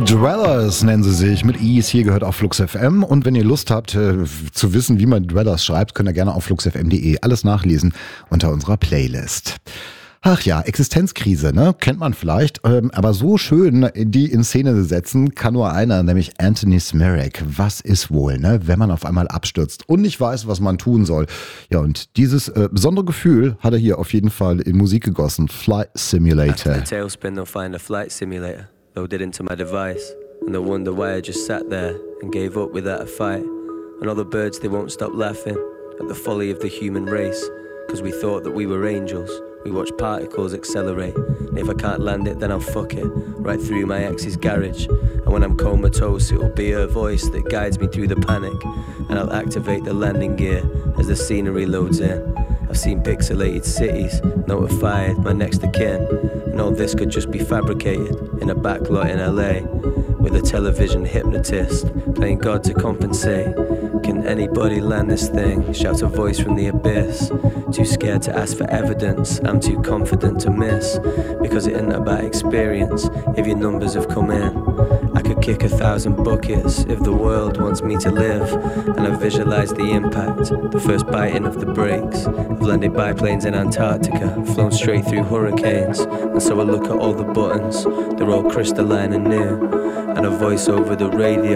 Dwellers nennen sie sich, mit Is, hier gehört auf Flux FM. Und wenn ihr Lust habt zu wissen, wie man Dwellers schreibt, könnt ihr gerne auf fluxfm.de alles nachlesen unter unserer Playlist. Ach ja, Existenzkrise, ne? Kennt man vielleicht, aber so schön die in Szene setzen kann nur einer, nämlich Anthony Smirek. Was ist wohl, ne? Wenn man auf einmal abstürzt und nicht weiß, was man tun soll. Ja, und dieses besondere Gefühl hat er hier auf jeden Fall in Musik gegossen. Flight Simulator. After the tailspin, they'll find a flight simulator loaded into my device, and they'll wonder why I just sat there and gave up without a fight. And all the birds, they won't stop laughing at the folly of the human race, cause we thought that we were angels. We watch particles accelerate, and if I can't land it, then I'll fuck it right through my ex's garage. And when I'm comatose, it'll be her voice that guides me through the panic, and I'll activate the landing gear as the scenery loads in. I've seen pixelated cities, notified my next of kin, and all this could just be fabricated in a backlot in LA, with a television hypnotist playing God to compensate. Can anybody land this thing? Shouts a voice from the abyss. Too scared to ask for evidence, I'm too confident to miss, because it isn't about experience if your numbers have come in. I could kick 1,000 buckets if the world wants me to live, and I visualize the impact, the first biting of the brakes. I've landed biplanes in Antarctica, flown straight through hurricanes, and so I look at all the buttons, they're all crystalline and new, and a voice over the radio